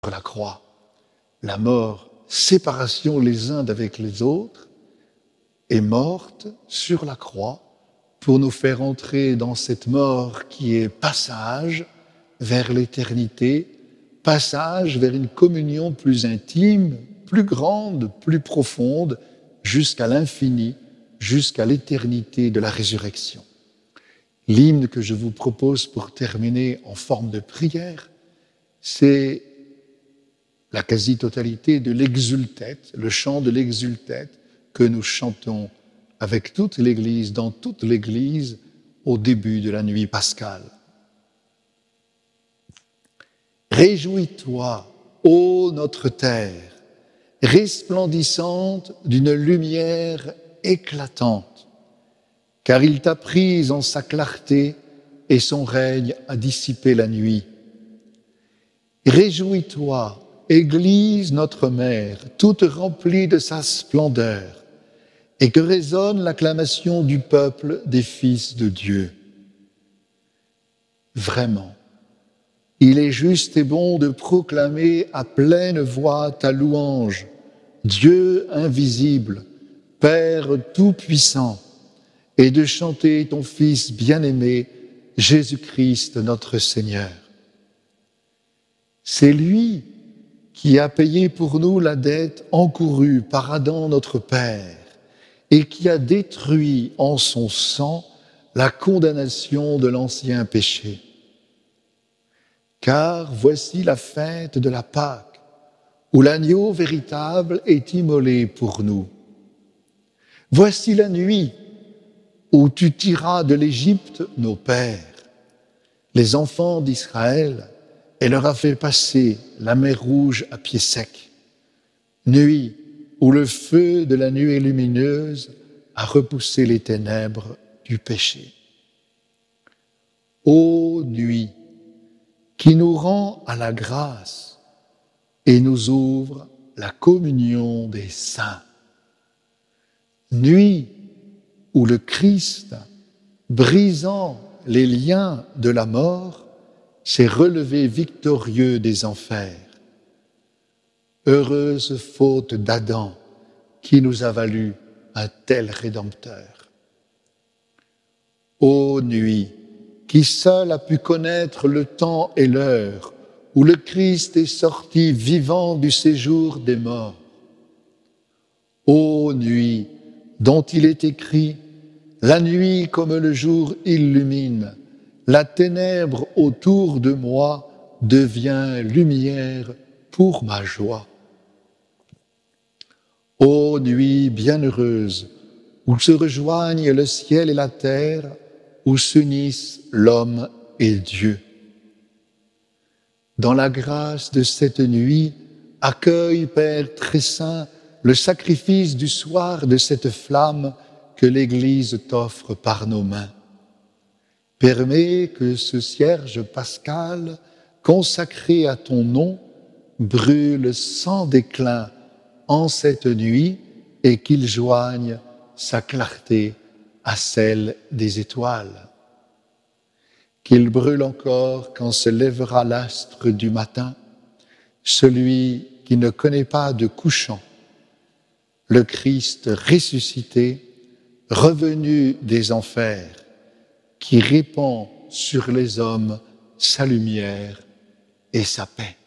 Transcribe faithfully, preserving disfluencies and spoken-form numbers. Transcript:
la croix. La mort, séparation les uns d'avec les autres, est morte sur la croix pour nous faire entrer dans cette mort qui est passage vers l'éternité, passage vers une communion plus intime, plus grande, plus profonde, jusqu'à l'infini, jusqu'à l'éternité de la résurrection. L'hymne que je vous propose pour terminer en forme de prière, c'est la quasi-totalité de l'exultète, le chant de l'exultète que nous chantons avec toute l'Église, dans toute l'Église, au début de la nuit pascale. Réjouis-toi, ô notre terre, resplendissante d'une lumière éclatante, car il t'a prise en sa clarté et son règne a dissipé la nuit. Réjouis-toi, Église notre mère, toute remplie de sa splendeur, et que résonne l'acclamation du peuple des fils de Dieu. Vraiment, il est juste et bon de proclamer à pleine voix ta louange, Dieu invisible, Père tout-puissant, et de chanter ton Fils bien-aimé, Jésus-Christ notre Seigneur. C'est lui qui a payé pour nous la dette encourue par Adam notre Père et qui a détruit en son sang la condamnation de l'ancien péché. Car voici la fête de la Pâque, où l'agneau véritable est immolé pour nous. Voici la nuit où tu tiras de l'Égypte nos pères, les enfants d'Israël, et leur a fait passer la mer Rouge à pied sec. Nuit où le feu de la nuée lumineuse a repoussé les ténèbres du péché. Ô nuit, qui nous rend à la grâce et nous ouvre la communion des saints. Nuit où le Christ, brisant les liens de la mort, s'est relevé victorieux des enfers. Heureuse faute d'Adam qui nous a valu un tel Rédempteur. Ô nuit, qui seul a pu connaître le temps et l'heure où le Christ est sorti vivant du séjour des morts. Ô nuit, dont il est écrit, la nuit comme le jour illumine, la ténèbre autour de moi devient lumière pour ma joie. Ô nuit bienheureuse, où se rejoignent le ciel et la terre, où s'unissent l'homme et Dieu. Dans la grâce de cette nuit, accueille, Père très saint, le sacrifice du soir de cette flamme que l'Église t'offre par nos mains. Permets que ce cierge pascal, consacré à ton nom, brûle sans déclin en cette nuit et qu'il joigne sa clarté à celle des étoiles. Qu'il brûle encore quand se lèvera l'astre du matin, celui qui ne connaît pas de couchant, le Christ ressuscité, revenu des enfers, qui répand sur les hommes sa lumière et sa paix.